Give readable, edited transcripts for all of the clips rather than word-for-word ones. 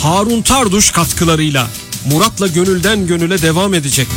Harun Tarduş katkılarıyla Murat'la Gönülden Gönüle devam edecek.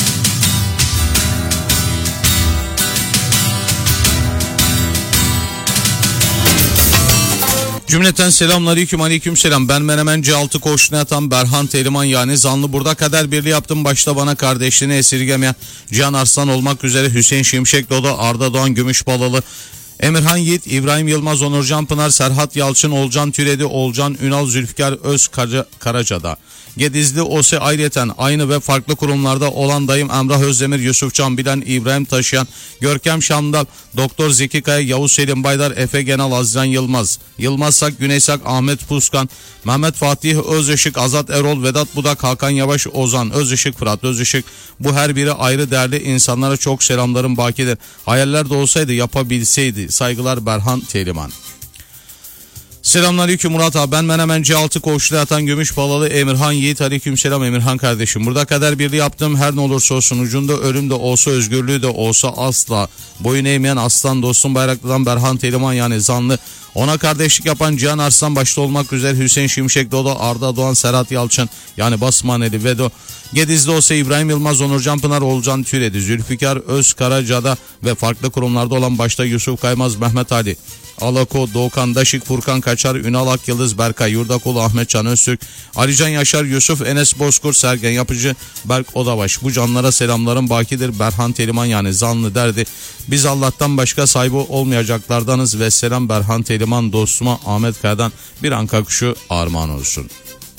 Cümleten selamünaleyküm, aleykümselam. Ben Menemenci Altı Koşuna yatan Berhan Teliman yani Zanlı. Burada kader birliği yaptım. Başta bana kardeşliğini esirgemeyen Cihan Arslan olmak üzere Hüseyin Şimşek Dodo, Arda Doğan Gümüşbalalı, Emirhan Yiğit, İbrahim Yılmaz, Onurcan Pınar, Serhat Yalçın, Olcan Türedi, Olcan Ünal, Zülfikar Öz Karaca'da. Gedizli Ose ayrıyeten aynı ve farklı kurumlarda olan dayım Emrah Özdemir, Yusuf Can Bilen, İbrahim Taşıyan, Görkem Şamdal, Doktor Zeki Kaya, Yavuz Selim Baydar, Efe Genal, Azizan Yılmaz, Yılmazsak, Güneysak, Ahmet Puskan, Mehmet Fatih Özışık, Azat Erol, Vedat Budak, Hakan Yavaş, Ozan Özışık, Fırat Özışık. Bu her biri ayrı değerli insanlara çok selamlarım bakidir. Hayaller de olsaydı yapabilseydi. Saygılar Berhan Teliman. Selamünaleyküm Murat abi, ben Menemenci Altı Koğuşlu yatan Gümüşbalalı Emirhan Yiğit. Aleykümselam Emirhan kardeşim. Burada kader birliği yaptım. Her ne olursa olsun, ucunda ölüm de olsa, özgürlüğü de olsa asla boyun eğmeyen aslan dostum Bayraklı'dan Berhan Teliman yani Zanlı. Ona kardeşlik yapan Cihan Arslan başta olmak üzere Hüseyin Şimşek Dodo, Arda Doğan, Serhat Yalçın yani Basmaneli Vedo, Gedizli olsa İbrahim Yılmaz, Onurcan Pınar, Olcan Türedi, Zülfikar Öz Karaca'da ve farklı kurumlarda olan başta Yusuf Kaymaz, Mehmet Ali Alako, Doğukan Daşık, Furkan Kaçar, Ünal Akyıldız, Berkay Yurdakulu, Ahmet Can Öztürk, Alican Yaşar, Yusuf, Enes Bozkurt, Sergen Yapıcı, Berk Odabaş. Bu canlara selamlarım bakidir. Berhan Teliman yani Zanlı derdi. Biz Allah'tan başka sahibi olmayacaklardanız ve selam Berhan Teliman dostuma Ahmet Kaya'dan bir anka kuşu armağan olsun.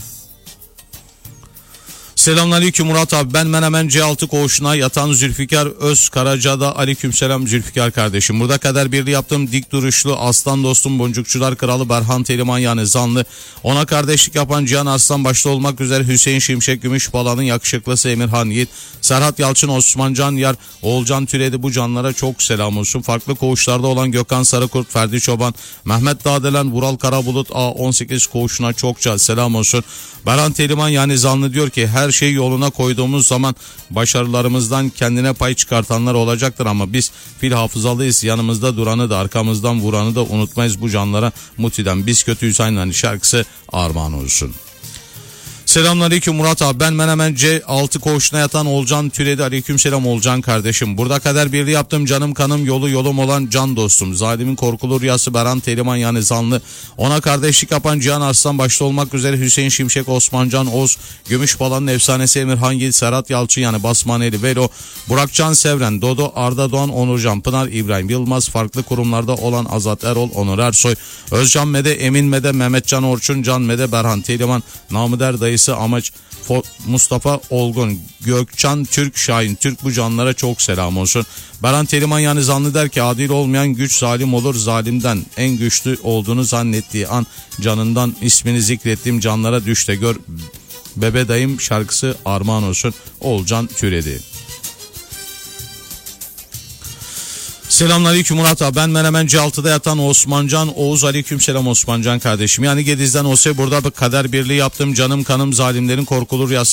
Selamünaleyküm Murat abi, ben Menemenci Altı Koğuşuna yatan Zülfikar Öz Karaca'da. Aleykümselam Zülfikar kardeşim. Burada kader birliği yaptım. Dik duruşlu aslan dostum Boncukçular Kralı Berhan Teliman yani Zanlı. Ona kardeşlik yapan Cihan Arslan başta olmak üzere Hüseyin Şimşek Gümüşbala'nın yakışıklısı Emirhan Yiğit, Serhat Yalçın, Osman Can Yar, Olcan Türedi. Bu canlara çok selam olsun. Farklı koğuşlarda olan Gökhan Sarıkurt, Ferdi Çoban, Mehmet Dağdelen, Vural Karabulut A18 koğuşuna çokça selam olsun. Berhan Teliman yani Zanlı diyor ki her şeyi yoluna koyduğumuz zaman başarılarımızdan kendine pay çıkartanlar olacaktır ama biz fil hafızalıyız, yanımızda duranı da arkamızdan vuranı da unutmayız. Bu canlara Muti'den Biz Kötüyüz Aynen şarkısı armağan olsun. Selamünaleyküm Murat abi, ben Menemenci Altı Koğuşuna yatan Olcan Türedi. Aleykümselam Olcan kardeşim. Burada kader birliği yaptım. Canım kanım yolu yolum olan can dostum zalimin korkulu rüyası Berhan Teliman yani Zanlı. Ona kardeşlik yapan Cihan Arslan başta olmak üzere Hüseyin Şimşek, Osman Can Oğuz, Gümüşbala'nın efsanesi Emirhan Yiğit, Serhat Yalçın yani Basmaneli Velo, Burakcan Sevren, Dodo, Arda Doğan, Onurcan Pınar, İbrahim Yılmaz, farklı kurumlarda olan Azat Erol, Onur Ersoy, Özcan Mede, Emin Mede, Mehmetcan Orçun, Can Mede, Berhan Teliman, namı der dayısı Amaç, Mustafa Olgun, Gökçan Türk, Şahin Türk. Bu canlara çok selam olsun. Berhan Teliman yani Zanlı der ki adil olmayan güç zalim olur, zalimden en güçlü olduğunu zannettiği an canından ismini zikrettiğim canlara düş de gör. Bebe dayım şarkısı armağan olsun. Olcan Türedi. Selamünaleyküm Murat abi, ben Menemenci Altı'da yatan Osmancan Oğuz. Aleykümselam Osmancan kardeşim. Yani Gediz'den olsa burada bir kader birliği yaptım. Canım kanım zalimlerin korkulu rüyası